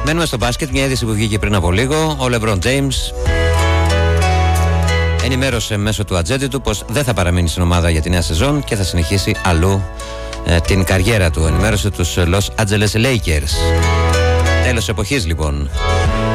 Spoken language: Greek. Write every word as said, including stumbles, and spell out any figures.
Μένουμε στο μπάσκετ, μια είδηση που βγήκε πριν από λίγο. Ο LeBron James ενημέρωσε μέσω του ατζέντη του πως δεν θα παραμείνει στην ομάδα για τη νέα σεζόν και θα συνεχίσει αλλού ε, την καριέρα του. Ενημέρωσε τους Los Angeles Lakers. Τέλος εποχής λοιπόν.